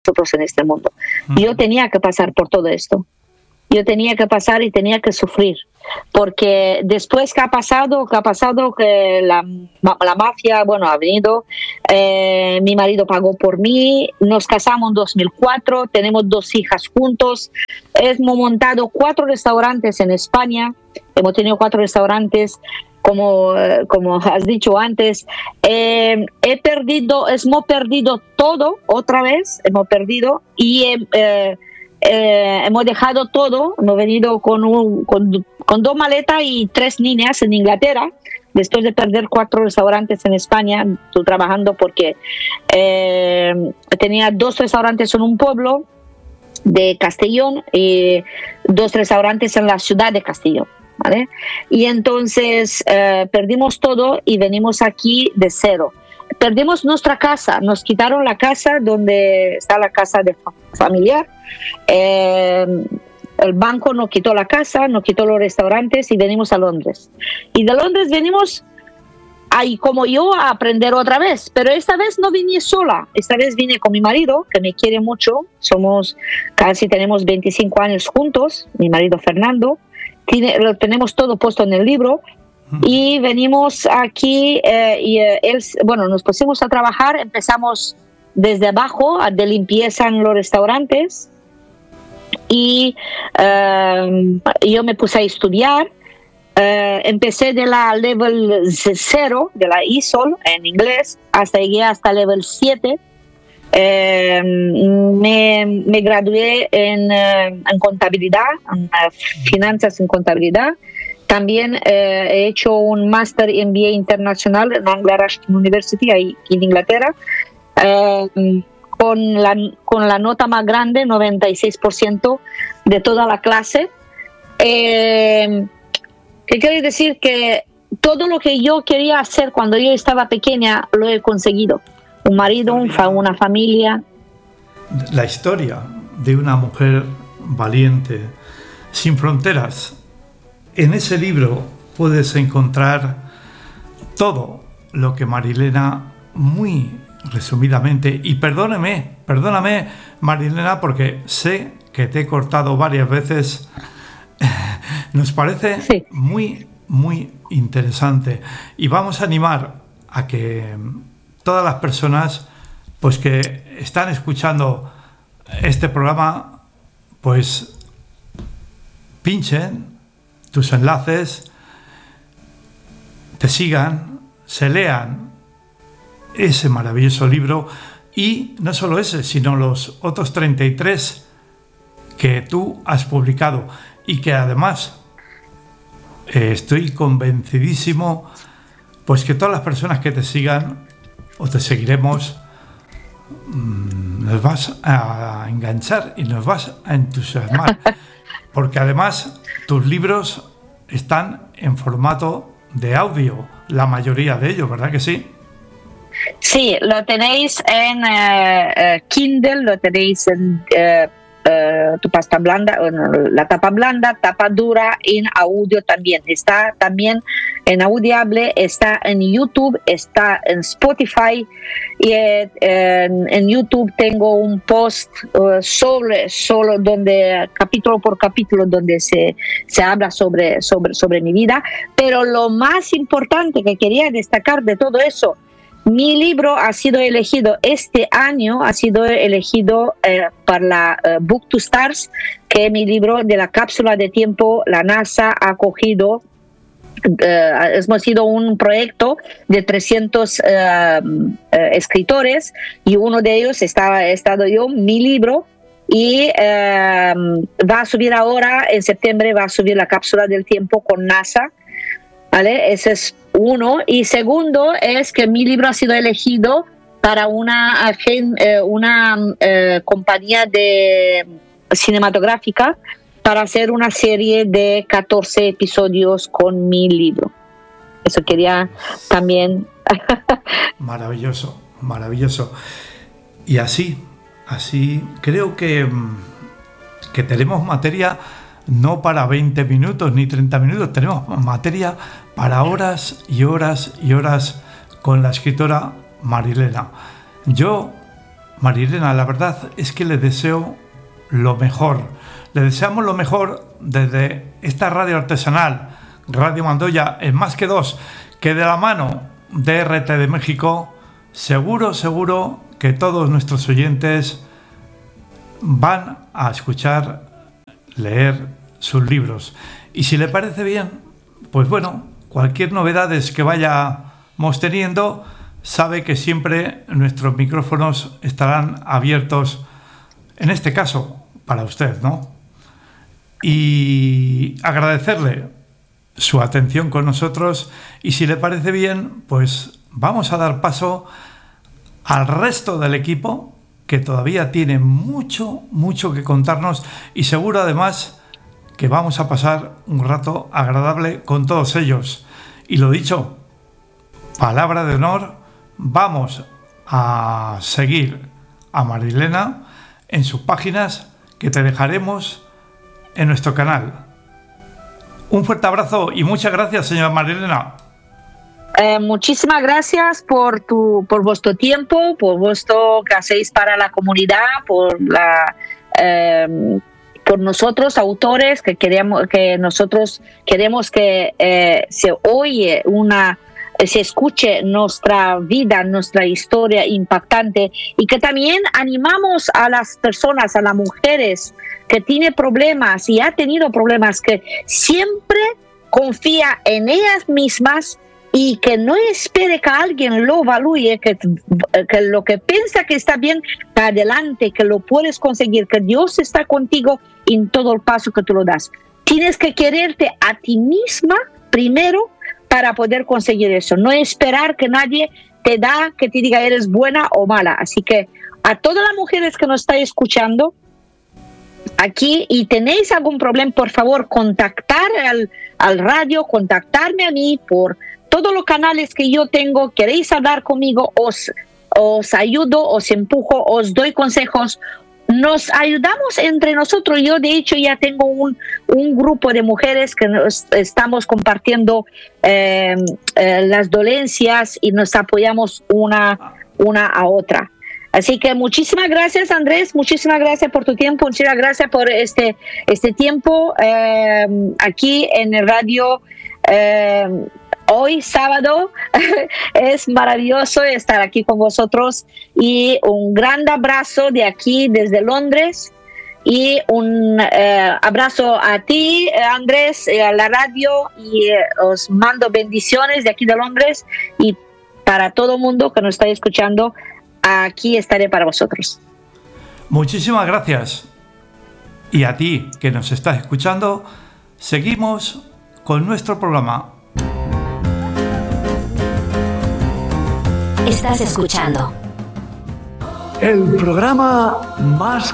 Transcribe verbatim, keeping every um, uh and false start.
nosotros en este mundo. Uh-huh. Yo tenía que pasar por todo esto. Yo tenía que pasar y tenía que sufrir, porque después que ha pasado, que ha pasado que la, la mafia, bueno, ha venido, eh, mi marido pagó por mí, nos casamos en dos mil cuatro, tenemos dos hijas juntos, hemos montado cuatro restaurantes en España, hemos tenido cuatro restaurantes, como, como has dicho antes, eh, he perdido, hemos perdido todo otra vez, hemos perdido y eh, Eh, hemos dejado todo, hemos venido con, un, con, con dos maletas y tres niñas en Inglaterra, después de perder cuatro restaurantes en España, estoy trabajando porque eh, tenía dos restaurantes en un pueblo de Castellón y dos restaurantes en la ciudad de Castellón, ¿vale? Y entonces eh, perdimos todo y venimos aquí de cero. Perdimos nuestra casa, nos quitaron la casa donde está la casa de familiar, eh, el banco nos quitó la casa, nos quitó los restaurantes y venimos a Londres. Y de Londres venimos ahí como yo a aprender otra vez, pero esta vez no vine sola, esta vez vine con mi marido, que me quiere mucho, somos casi, tenemos veinticinco años juntos, mi marido Fernando, tiene, lo tenemos todo puesto en el libro. Y venimos aquí eh, y eh, él, bueno, nos pusimos a trabajar, empezamos desde abajo de limpieza en los restaurantes y eh, yo me puse a estudiar, eh, empecé de la level cero, de la I S O L en inglés, hasta llegué hasta level siete. Eh, me, me gradué en, en contabilidad, en finanzas en contabilidad. También eh, he hecho un Master M B A internacional en Anglia Ruskin University, ahí en Inglaterra, eh, con, la, con la nota más grande, noventa y seis por ciento de toda la clase. Eh, ¿Qué quiere decir? Que todo lo que yo quería hacer cuando yo estaba pequeña lo he conseguido. Un marido, un fa, una familia. La historia de una mujer valiente, sin fronteras. En ese libro puedes encontrar todo lo que Marilena, muy resumidamente, y perdóname, perdóname Marilena, porque sé que te he cortado varias veces, nos parece sí. muy, muy interesante. Y vamos a animar a que todas las personas pues que están escuchando este programa, pues pinchen tus enlaces, te sigan, se lean ese maravilloso libro y no solo ese, sino los otros treinta y tres que tú has publicado y que además eh, estoy convencidísimo pues que todas las personas que te sigan o te seguiremos mmm, nos vas a enganchar y nos vas a entusiasmar porque además tus libros están en formato de audio, la mayoría de ellos, ¿verdad que sí? Sí, lo tenéis en uh, Kindle, lo tenéis en uh, uh, tu pasta blanda, uh, la tapa blanda, tapa dura, en audio también. Está también en Audible, está en YouTube, está en Spotify y eh, en, en YouTube tengo un post uh, sobre, solo donde capítulo por capítulo donde se, se habla sobre, sobre, sobre mi vida. Pero lo más importante que quería destacar de todo eso, mi libro ha sido elegido este año, ha sido elegido eh, para la uh, Book to Stars, que es mi libro de la cápsula de tiempo. La NASA ha cogido, uh, hemos sido un proyecto de trescientos uh, uh, escritores y uno de ellos estaba, he estado yo, mi libro, y uh, va a subir ahora, en septiembre va a subir la cápsula del tiempo con NASA, ¿vale? Ese es uno. Y segundo es que mi libro ha sido elegido para una, una eh, compañía de cinematográfica para hacer una serie de catorce episodios con mi libro. Eso quería también. Maravilloso, maravilloso. Y así, así creo que, que tenemos materia no para veinte minutos ni treinta minutos, tenemos materia para horas y horas y horas con la escritora Marilena. Yo Marilena, la verdad es que le deseo lo mejor. Le deseamos lo mejor desde esta radio artesanal, Radio Mandoya, en Más que Dos, que de la mano de R T de México, seguro, seguro que todos nuestros oyentes van a escuchar, leer sus libros. Y si le parece bien, pues bueno, cualquier novedades que vayamos teniendo, sabe que siempre nuestros micrófonos estarán abiertos, en este caso, para usted, ¿no? Y agradecerle su atención con nosotros, y si le parece bien, pues vamos a dar paso al resto del equipo, que todavía tiene mucho, mucho que contarnos, y seguro además que vamos a pasar un rato agradable con todos ellos. Y lo dicho, palabra de honor, vamos a seguir a Marilena en sus páginas, que te dejaremos en nuestro canal. Un fuerte abrazo y muchas gracias, señora Marilena. Eh, muchísimas gracias por tu, por vuestro tiempo, por vuestro que hacéis para la comunidad, por la, eh, por nosotros autores que queremos, que nosotros queremos que eh, se oye una, se escuche nuestra vida, nuestra historia impactante, y que también animamos a las personas, a las mujeres que tienen problemas y ha tenido problemas, que siempre confía en ellas mismas y que no espere que alguien lo evalúe, que, que lo que piensa que está bien, para adelante, que lo puedes conseguir, que Dios está contigo en todo el paso que tú lo das. Tienes que quererte a ti misma primero para poder conseguir eso. No esperar que nadie te da, que te diga eres buena o mala. Así que a todas las mujeres que nos están escuchando aquí y tenéis algún problema, por favor, contactar al, al radio, contactarme a mí por todos los canales que yo tengo. Queréis hablar conmigo, os, os ayudo, os empujo, os doy consejos. Nos ayudamos entre nosotros. Yo, de hecho, ya tengo un, un grupo de mujeres que nos estamos compartiendo eh, eh, las dolencias y nos apoyamos una, una a otra. Así que muchísimas gracias, Andrés, muchísimas gracias por tu tiempo, muchísimas gracias por este, este tiempo eh, aquí en el radio. Eh, hoy, sábado, es maravilloso estar aquí con vosotros, y un gran abrazo de aquí desde Londres, y un eh, abrazo a ti, Andrés, a la radio, y eh, os mando bendiciones de aquí de Londres, y para todo el mundo que nos está escuchando, aquí estaré para vosotros. Muchísimas gracias. Y a ti que nos estás escuchando, seguimos con nuestro programa. Estás escuchando el programa Más